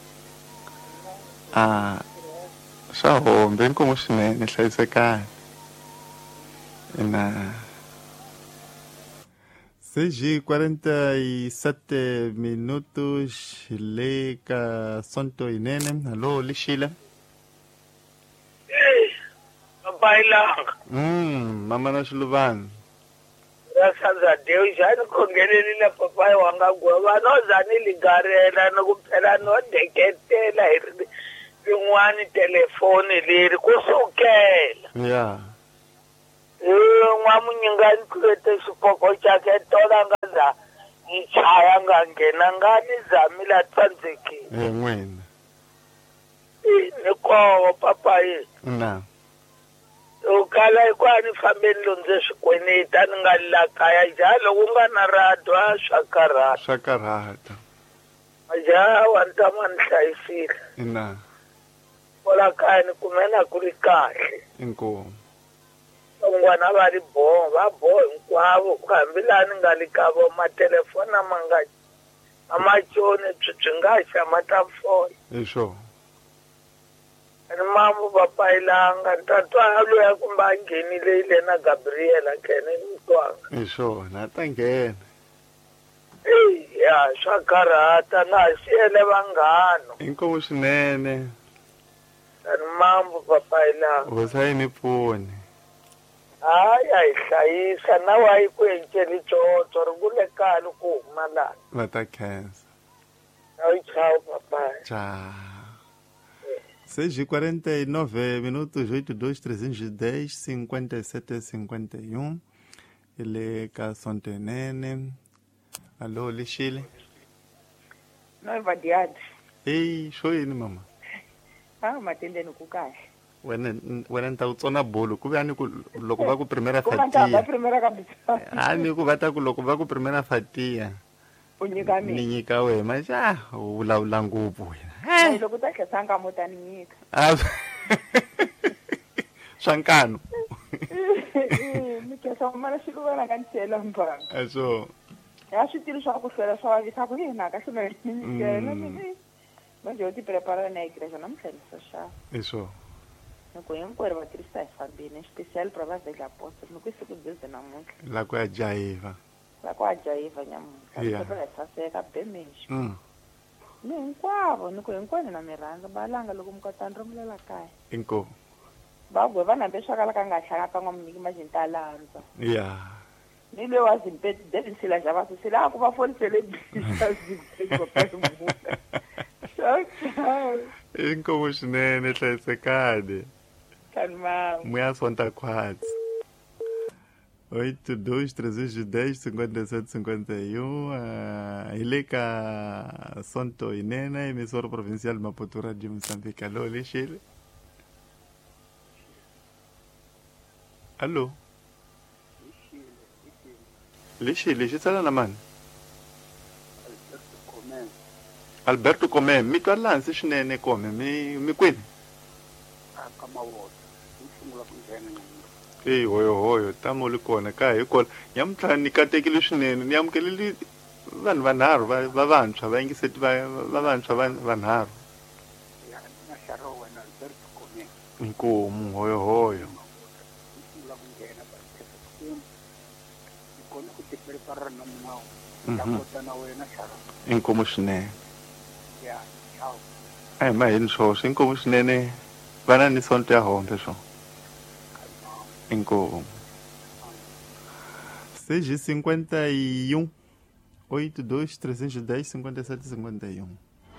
Ah. Swa hombe inkomo swinene hlayisekani. Ina. seis e quarenta e sete minutos, Leka Sonto Inene. Alô, Lishile? Bailanga. Hum, mama na Shiluvani. Graças a Deus, já não congelei na papai wanga guava, nós ani ligarela, no kupela no deketela, tinwani telefone leri kusukela. Yeah. Eh, nwamunyingani kulete xipoko chake tola ngaza ngichaya ngangena ngani zamila tsandzekile Eh n'wina. ni koho papa ye Na. ukala ikwani fambeni lonze swikweneta ni nga la kaya jalo ku nga na radwa swa karata Swa karhata. ja wa ntama ni hlayisile Na. kola kaya ni kumena ku ri kahle Inkomo. n'wana va ri boho va boho hinkwavo ku hambi laha ni nga le ka vo matelefoni ma nga amachoni byi byi nga xa matafoni Hi swona. ni mamu papayilanga ntatwa loya kumbe a nghenile ile na Gabriela kene ni twanga Hi swona ta nghena. ya swa karhata na ha xiyele vanghano Inkomo swinene. ni mamu papayilanga Hosi a yi mi pfuni. hayi a hi hlayisa na wa yi ku enceli coco ri ku le kali ku huma laha Va ta khensa. ayi chao papaya Tchau. seis e quarenta e nove minutos, oito dois trezentos e dez cinquenta e sete cinquenta e um. Ele é Caçontenene. Alô, Lixile. Noi vadiadi. Ei, sho yini mama? Ah, matendeni ku kahle. Wena wena nta utsona bolo ku vani ku loko va ku primera Ku nga ta fatia. primera kabisa. Ani ku va ta ku loko va ku primera fatia. U nyika mina. Ni nyika we ma ja u vulavula ngopfu wena. Hey, loko ta khesanga mo tani nyika. Ah. Shankano. Mi khesa mara xilo vana ka ntshela mbanga. Aso. Ya swi tili swa ku hlwela swa vavisa ku yena ka swilo ni nyikela ni. Manje u ti prepara na igreja na mhlenisa xa. Eso. Loko hinkwenu va tirhisa hi fambini special provase la apostle ni ku siku byeze namuntlha. La ku ya jaiva. La ku ajayiva nyamuntlha. Yeah. Ku va saseka bemeshi. Mm. Ni hinkwavo ni ku hinkwenu na mirhandza balanga loko mi kota nromulela kaya. Inko. Bagwe vana beswakala ka nga hlanga ka n'wamnyiki majintalanza. Yeah. Ni le wa zimpeti David sila java sila ku va folisele bisa zimpeti ko pesa mu. Inko swinene hlayisekade. Calma. Mulher Santa Quatro. oito dois trezentos e dez cinquenta e sete cinquenta e um. Ele é a Santo Inena, emissora provincial Maputo de Moçambique. Alô, Lixile. Alô. Lixile, Lixile na mano. Alberto Comé, mi tua lança swinene come, mi mi kwini. Eh, hoyo hoyo, tamo li kona ka hi kona. Nyamutlha ni katekile swinene, ni amukeleli vanhu vanharhu va va vantshwa va yingiseti va va vantshwa va vanharhu. Inkomu hoyo hoyo. Mhm. Inkomu swinene. Ai ma hini swoswo, inkomu swinene. Vana ni sonto ya hombe swo. Inkomu. seis e cinquenta e um. oito dois trezentos e dez cinquenta e sete cinquenta e um.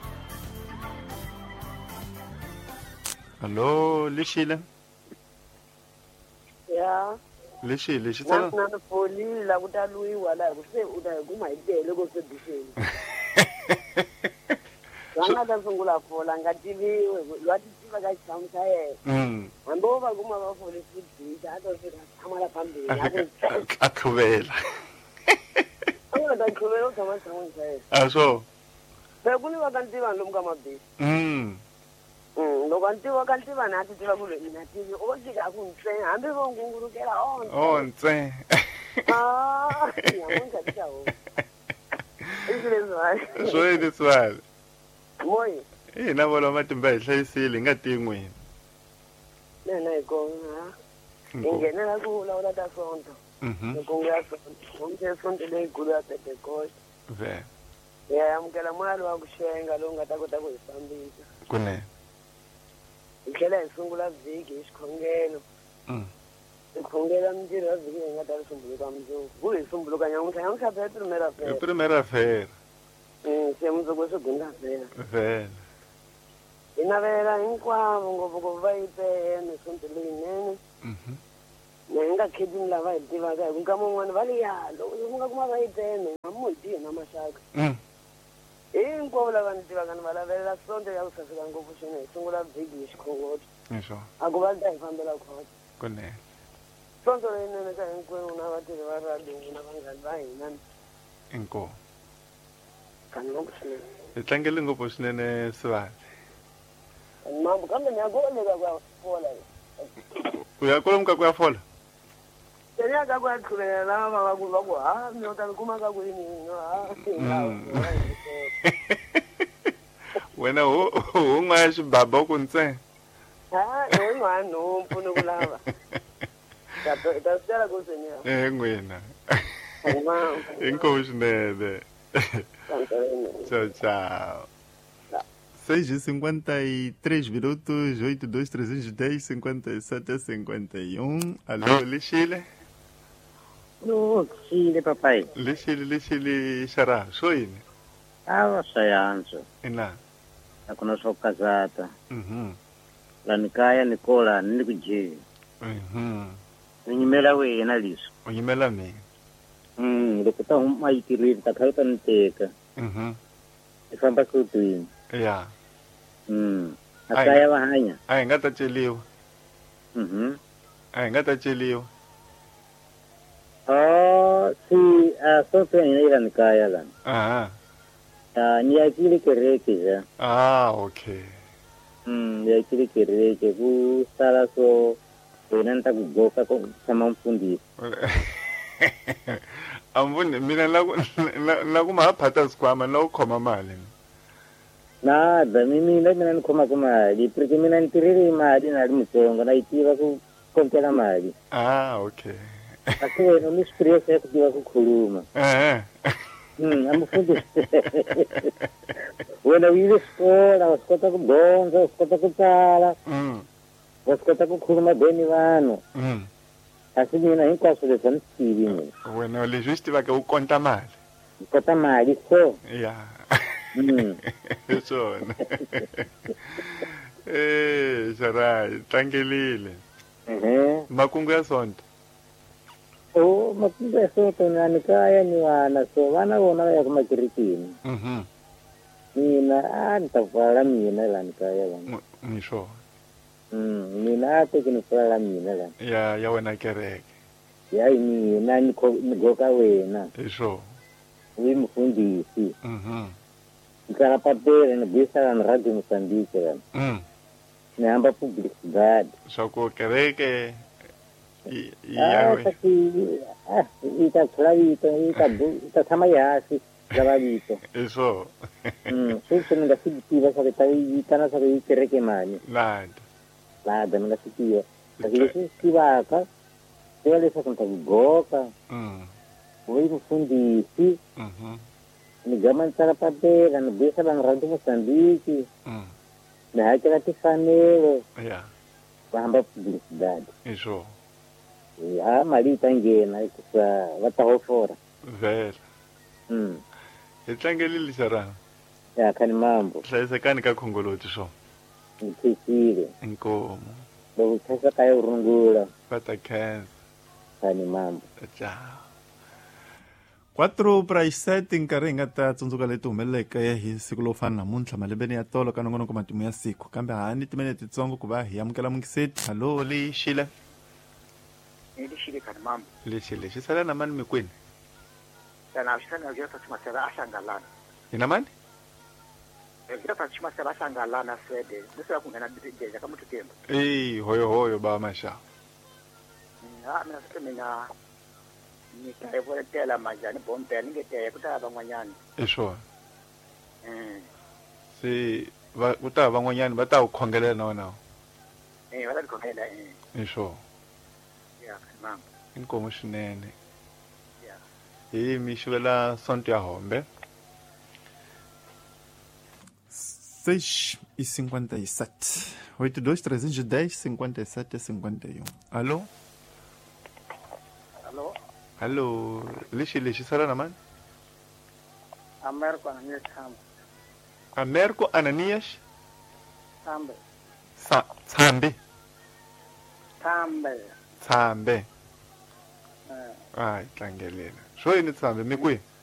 Alô, Lixile. Ya. Lixile, xitsala. Na na poli la ku ta luiwa la ku se u ta kuma idele ko se disheni. Vanga ta sungula fola nga tiviwe lwa ti tiva ka xisamu xa yena. Mm. Hambi wo va kuma va fole swidisa a to fika tshama la phambili A qhuvela. a nga ta qhuvela u tshama tshan'wini xa yena. A swo. Se ku ni va ka ntivani lomu ka mabisi. Mm. Mm, loko ntivo ka ntivani a ti tiva ku loyi na tivi u va fika ku ntsena hambi vo ngungurukela on Oh, ntsena. ah nyamuntlha ti xa huma i swilo leswiwani Swo yini swali. moyi Eh, na vona matimba hi hlayisile nga ti n'wini. nena hi kona hi nghenela ku vulavula ta sonto Mhm. loko ngu ya sonto ngomse sonto leyikulu ya pentecost Ve. hi ya amukela moya lowa ku xenga lowu nga ta kota ku hi fambisa Kunene. hi tlhela hi sungula vhiki hi xikhongelo Mm. hi khongela mintirho ya vhiki leyi nga ta ri sumbuluka mundzuku ku hi sumbuluka nyamuntlha nyamuntlha phela primera E fera primeira feira. um se mundzuku swi gunda fera Ve. hi navela hinkwavo ngopfungopfu va yipene sonto leyinene Mhm. nenga khedini lava hi tivaka hi ku nkama wun'wana va le ya loko ku nga kuma va yi teme na muti na maxaka hinkwavo lava ni tivaka ni va lavelela sonto ya ku saseka ngopfu swinene hi sungula vhiki hi xikhongoto a ku va ta hi fambela khota kunene sonto leyinene ka hinkwenu na vatirhi va radio na vanghani va hina inkomu kani ngopfu swinene hi tlangele ngopfu swinene Sibali mambo kambe ni ya koleka ku ya fola u ya kolomuka ku ya fola teni ya ka ku ya tlhulela lava va ku va ku ha mi ta ni kuma ka kwini ha wena ho ho n'waya xibaba ku ntsena ha hi n'wana nhompfu ni ku lava ta ta sitela ku senya eh n'wina inkomu swinene tchau tchau seis e cinquenta e três minutos, oito dois trezentos e dez, cinquenta e sete, cinquenta e um. Alô, Lixile? Alô, Lixile, papai. Lixile, Lixile, Xará, sou ele. Ah, você é anjo. E lá? Eu conheço casada. Uhum. Lá no Caia, Nicola, Nicoji. Uhum. Unimela we, na liso. Unimela me. Hum, depois tá uma itirita, tá caindo na teca. Uhum. E famba com o twin. Yeah. Mm. Akaya bahanya. Ai ngata cheliwa. Mhm. Ai ngata cheliwa. Oh, si a sote ni ila nikaya lan. Ah. Ah, ni akili kereke ja. Ah, okay. Mm, ni akili kereke ku sala so enanta kugoka ko sama mfundi. Ambuni mina la la kuma phata sikwama na ukhoma mali. Nada, mimi na mina nikhoma ku mali porque mina ntiriri mali na mutsongo na itiva ku kontela mali. Ah, okay. Kasi wena ni stress ya kutiva ku khuluma. Eh. Mm, amufundi. Wena uyile skola, wasikota ku bonza, wasikota ku tsala. Mm. Wasikota ku khuluma beni vanhu. Mm. Kasi mina hinkwaswo leswi ni swi tivi mina. Wena leswi swi tivaka u konta mali. U kota mali so. Yeah. Mm. Swona. Eh, Xarai, tlangelile. Mhm. Makungu ya sonto. Oh, makungu ya sonto na nikaya ni wana so vana vona va ya ku makirikini. Mhm. Mina a ni ta pfala mina la nikaya vana. Ni sure. Mm, mina a teki ni pfala mina la. Ya ya wena kereke. Ya mina ni ni goka wena. Ni sure. Wi mfundisi. Mhm. Nkara papere ni bisa na radio Mozambique la. Mm. Ni hamba publicidade. Soko kereke i Ah, kasi ah, ita klavito, ita bu, ita tama yasi, klavito. Eso. Mm, sisi nga sikitiva sa tayi itana sa kereke mani. Nada. Nada nga sikiva. Kasi sisi sivaka. Sele sa kunta goka. Mm. Oi mfundisi. Mhm. Ni gaman tsara papera, ni bisa na radio Mozambique. Mm. Ni hakela tifanelo. Yeah. Vahamba publicidade. Eso. Ah, mali itangena ikusa vatahofora. Vela. Mm. Itlangelile Xará. Ya khani mambo. Hlayisekani ka khongoloti swo. Ntikile. Inkomo. Loko khasa ka urungula. Pata khensa. Khani mambo. Ciao. quatro para as sete nkarhi hi nga ta tsundzuka leti humeleleke hi siku lowu fana namuntlha malembeni ya tolo ka nongonoko matimu ya siku kambe hani timinete titsongo ku va hi amukela mungiseti hallo Lixile Lixile khani mambo Lixile xi sala na mani mikwini sana xisana ya sa chimasela ahlangalana ina mani ya sa chimasela ahlangalana sede bese ku ngena deja ka muthu temba eh hoyo hoyo ba masha ah mina sike mina ni ta evoletela majani bombe ningeteye kutava van'wanyana iswo mm si va kutava van'wanyana va ta ku khongelela na wena eh va ta khongela eh iswo ya mama inkomo swinene ya hi mi xivela sonto ya hombe seis e cinquenta e sete oito dois trezentos e dez cinquenta e sete cinquenta e um alô alô Hello, Lixile xi sala na mani Americo Ananias Tsambe Americo Ananias Tsambe Sa Tsambe Tsambe Tsambe hayi tlangelela sho yini tsambe mi kwihi